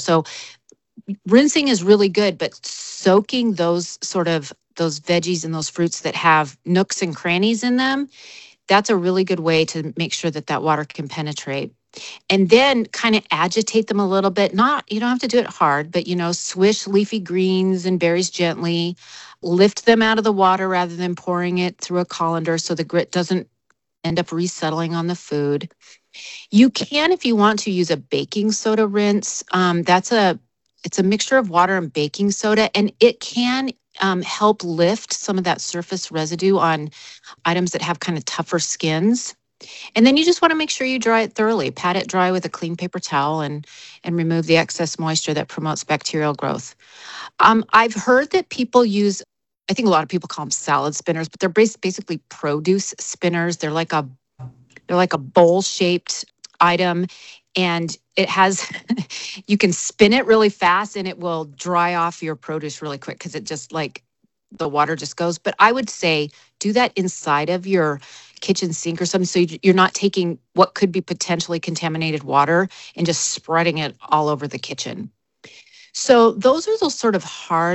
So rinsing is really good, but soaking those veggies and those fruits that have nooks and crannies in them, that's a really good way to make sure that that water can penetrate. And then kind of agitate them a little bit. Not, you don't have to do it hard, but swish leafy greens and berries gently. Lift them out of the water rather than pouring it through a colander so the grit doesn't end up resettling on the food. You can, if you want to, use a baking soda rinse. It's a mixture of water and baking soda, and it can help lift some of that surface residue on items that have kind of tougher skins. And then you just want to make sure you dry it thoroughly. Pat it dry with a clean paper towel and remove the excess moisture that promotes bacterial growth. I've heard that people use, I think a lot of people call them salad spinners, but they're basically produce spinners. They're like a bowl shaped item, and it has you can spin it really fast and it will dry off your produce really quick because it just like the water just goes. But I would say do that inside of your kitchen sink or something, so you're not taking what could be potentially contaminated water and just spreading it all over the kitchen. So those are those sort of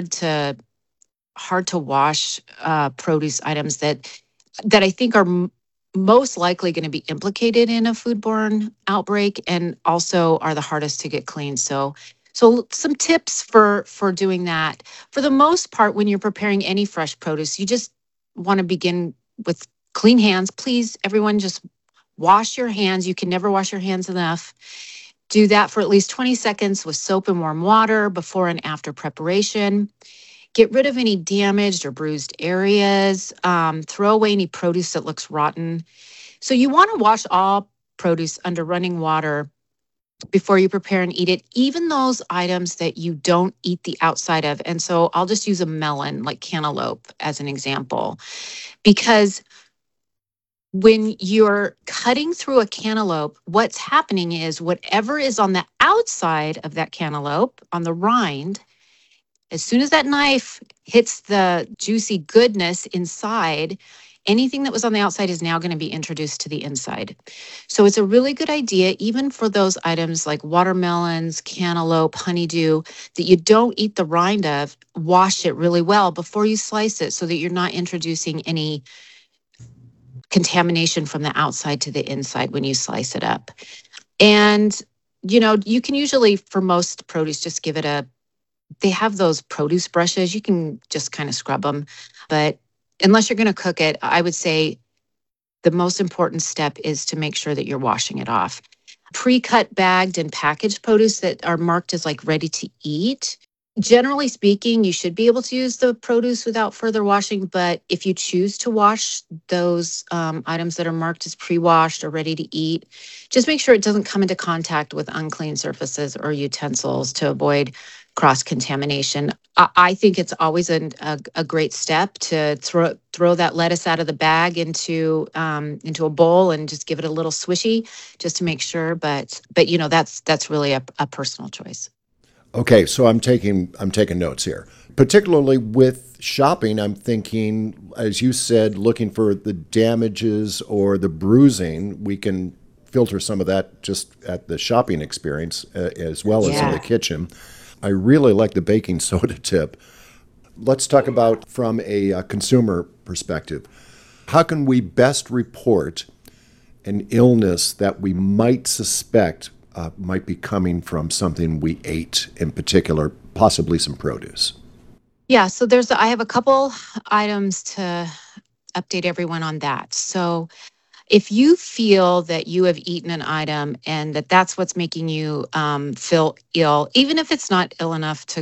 hard to wash produce items that I think are most likely going to be implicated in a foodborne outbreak, and also are the hardest to get clean. So some tips for doing that. For the most part, when you're preparing any fresh produce, you just want to begin with clean hands. Please, everyone, just wash your hands. You can never wash your hands enough. Do that for at least 20 seconds with soap and warm water before and after preparation. Get rid of any damaged or bruised areas. Throw away any produce that looks rotten. So you want to wash all produce under running water before you prepare and eat it, even those items that you don't eat the outside of. And so I'll just use a melon, like cantaloupe, as an example, because when you're cutting through a cantaloupe, what's happening is whatever is on the outside of that cantaloupe, on the rind, as soon as that knife hits the juicy goodness inside, anything that was on the outside is now going to be introduced to the inside. So it's a really good idea, even for those items like watermelons, cantaloupe, honeydew, that you don't eat the rind of, wash it really well before you slice it so that you're not introducing any contamination from the outside to the inside when you slice it up. And, you can usually, for most produce, just give it they have those produce brushes. You can just kind of scrub them. But unless you're going to cook it, I would say the most important step is to make sure that you're washing it off. Pre-cut, bagged, and packaged produce that are marked as like ready to eat. Generally speaking, you should be able to use the produce without further washing. But if you choose to wash those items that are marked as pre-washed or ready to eat, just make sure it doesn't come into contact with unclean surfaces or utensils to avoid cross-contamination. I think it's always a great step to throw that lettuce out of the bag into a bowl and just give it a little swishy just to make sure. But that's really a personal choice. Okay, so I'm taking notes here. Particularly with shopping, I'm thinking, as you said, looking for the damages or the bruising. We can filter some of that just at the shopping experience as well as in the Yeah. kitchen. I really like the baking soda tip. Let's talk about from a consumer perspective. How can we best report an illness that we might suspect might be coming from something we ate, in particular, possibly some produce? Yeah, so I have a couple items to update everyone on that. So if you feel that you have eaten an item and that's what's making you feel ill, even if it's not ill enough to,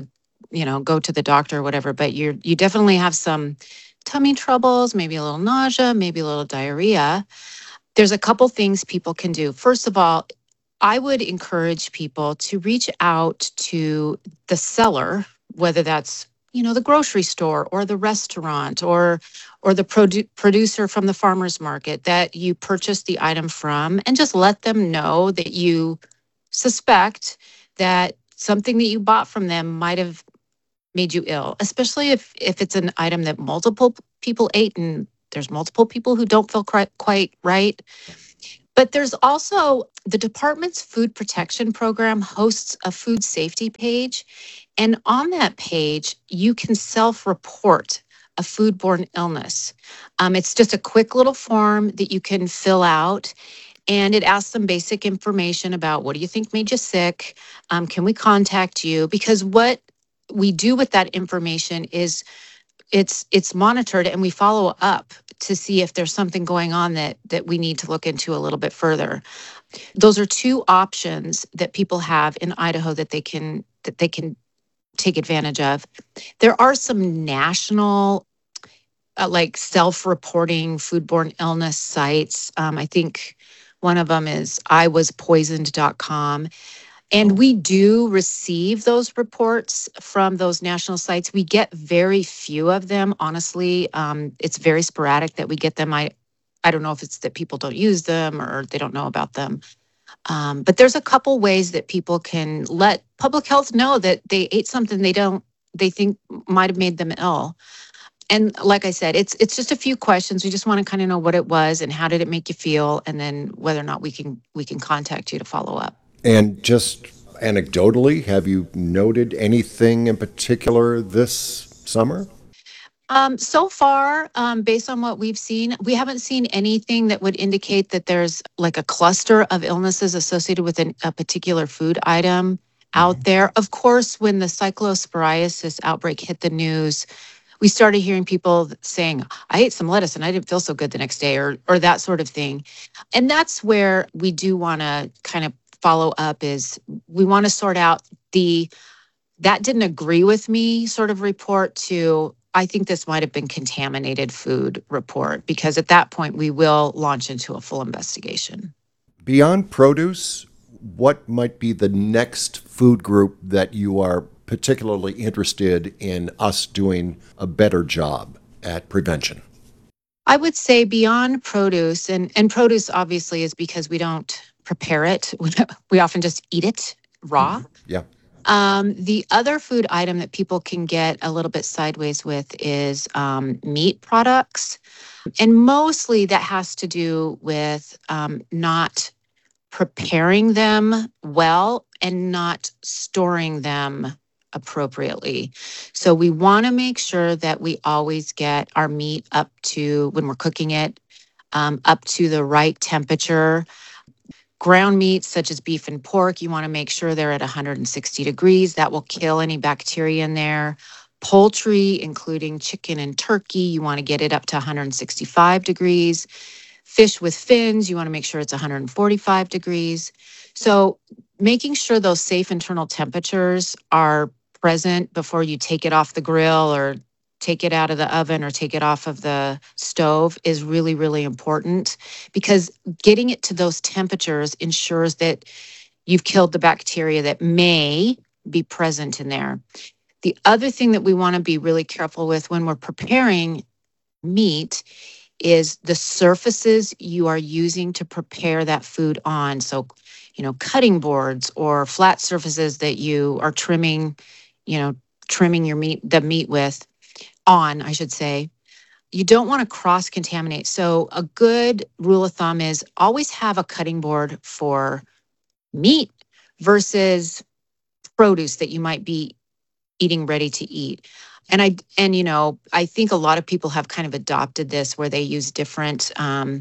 go to the doctor or whatever, but you definitely have some tummy troubles, maybe a little nausea, maybe a little diarrhea, there's a couple things people can do. First of all, I would encourage people to reach out to the seller, whether that's the grocery store or the restaurant or the producer from the farmer's market that you purchased the item from, and just let them know that you suspect that something that you bought from them might have made you ill, especially if it's an item that multiple people ate and there's multiple people who don't feel quite right. But there's also the department's food protection program hosts a food safety page. And on that page, you can self-report a foodborne illness. It's just a quick little form that you can fill out, and it asks some basic information about what do you think made you sick? Can we contact you? Because what we do with that information is it's monitored and we follow up to see if there's something going on that we need to look into a little bit further. Those are two options that people have in Idaho that they can take advantage of. There are some national like self-reporting foodborne illness sites. I think one of them is iwaspoisoned.com. And we do receive those reports from those national sites. We get very few of them, honestly. It's very sporadic that we get them. I don't know if it's that people don't use them or they don't know about them. But there's a couple ways that people can let public health know that they ate something they think might have made them ill. And like I said, it's just a few questions. We just want to kind of know what it was and how did it make you feel, and then whether or not we can contact you to follow up. And just anecdotally, have you noted anything in particular this summer? So far, based on what we've seen, we haven't seen anything that would indicate that there's like a cluster of illnesses associated with a particular food item out there. Of course, when the cyclosporiasis outbreak hit the news, we started hearing people saying, I ate some lettuce and I didn't feel so good the next day, or that sort of thing. And that's where we do want to kind of follow up, is we want to sort out that didn't agree with me sort of report to I think this might have been contaminated food report, because at that point we will launch into a full investigation. Beyond produce, what might be the next food group that you are particularly interested in us doing a better job at prevention? I would say beyond produce, and produce obviously is because we don't prepare it. We often just eat it raw. Yeah. The other food item that people can get a little bit sideways with is meat products. And mostly that has to do with not preparing them well and not storing them appropriately. So we want to make sure that we always get our meat up to, when we're cooking it, up to the right temperature. Ground meats such as beef and pork, you want to make sure they're at 160 degrees. That will kill any bacteria in there. Poultry, including chicken and turkey, you want to get it up to 165 degrees. Fish with fins, you want to make sure it's 145 degrees. So making sure those safe internal temperatures are present before you take it off the grill or take it out of the oven or take it off of the stove is really, really important, because getting it to those temperatures ensures that you've killed the bacteria that may be present in there. The other thing that we want to be really careful with when we're preparing meat is the surfaces you are using to prepare that food on. So, cutting boards or flat surfaces that you are trimming the meat with on, I should say. You don't want to cross contaminate. So a good rule of thumb is always have a cutting board for meat versus produce that you might be eating ready to eat. And I think a lot of people have kind of adopted this where they use different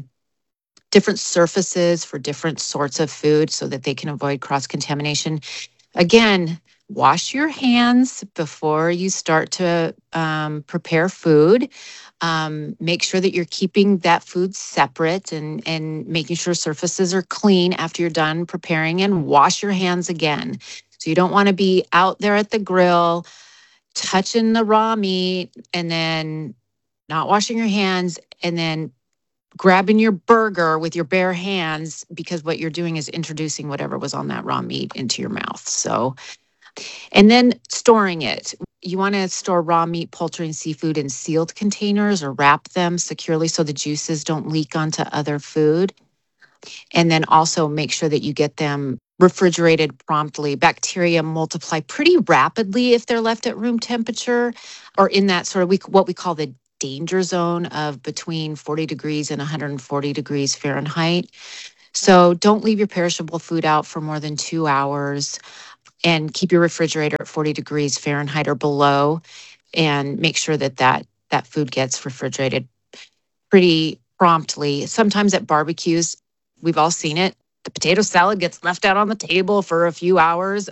surfaces for different sorts of food so that they can avoid cross contamination. Again, wash your hands before you start to prepare food. Make sure that you're keeping that food separate and making sure surfaces are clean after you're done preparing, and wash your hands again. So you don't want to be out there at the grill touching the raw meat and then not washing your hands and then grabbing your burger with your bare hands, because what you're doing is introducing whatever was on that raw meat into your mouth. So, and then storing it. You want to store raw meat, poultry, and seafood in sealed containers or wrap them securely so the juices don't leak onto other food. And then also make sure that you get them refrigerated promptly. Bacteria multiply pretty rapidly if they're left at room temperature or in that sort of what we call the danger zone of between 40 degrees and 140 degrees Fahrenheit. So don't leave your perishable food out for more than 2 hours, and keep your refrigerator at 40 degrees Fahrenheit or below, and make sure that that food gets refrigerated pretty promptly. Sometimes at barbecues, we've all seen it. The potato salad gets left out on the table for a few hours.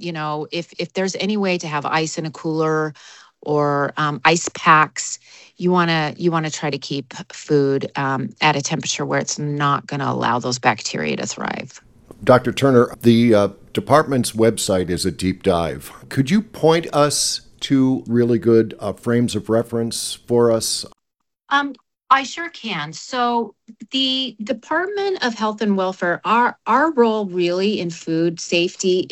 If there's any way to have ice in a cooler or ice packs, you wanna try to keep food at a temperature where it's not going to allow those bacteria to thrive. Dr. Turner, the department's website is a deep dive. Could you point us to really good frames of reference for us? Um, I sure can. So the Department of Health and Welfare, our role really in food safety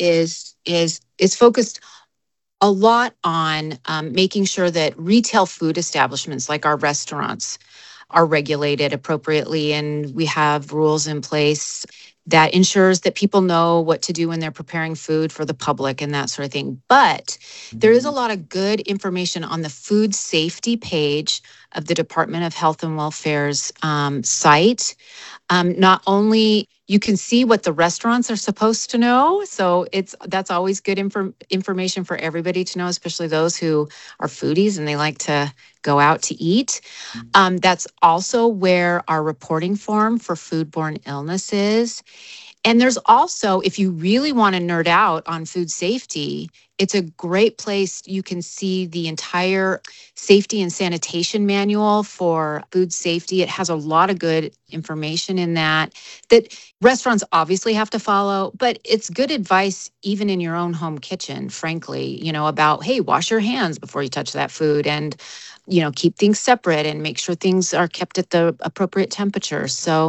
is focused a lot on making sure that retail food establishments like our restaurants are regulated appropriately, and we have rules in place that ensures that people know what to do when they're preparing food for the public and that sort of thing. But there is a lot of good information on the food safety page of the Department of Health and Welfare's site. Not only you can see what the restaurants are supposed to know, so that's always good information for everybody to know, especially those who are foodies and they like to go out to eat. That's also where our reporting form for foodborne illness is. And there's also, if you really want to nerd out on food safety, it's a great place. You can see the entire safety and sanitation manual for food safety. It has a lot of good information in that restaurants obviously have to follow, but it's good advice even in your own home kitchen, frankly, about, hey, wash your hands before you touch that food, and keep things separate and make sure things are kept at the appropriate temperature.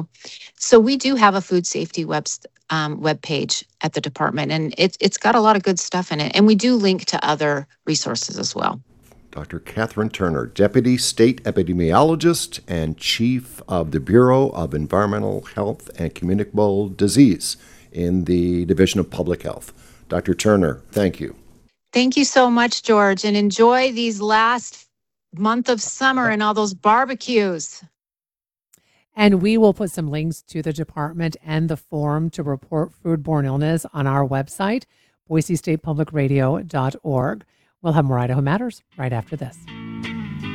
So we do have a food safety web page at the department, and it's got a lot of good stuff in it. And we do link to other resources as well. Dr. Catherine Turner, Deputy State Epidemiologist and Chief of the Bureau of Environmental Health and Communicable Disease in the Division of Public Health. Dr. Turner, thank you. Thank you so much, George, and enjoy these last month of summer and all those barbecues. And we will put some links to the department and the form to report foodborne illness on our website, boisestatepublicradio.org. We'll have more Idaho Matters right after this.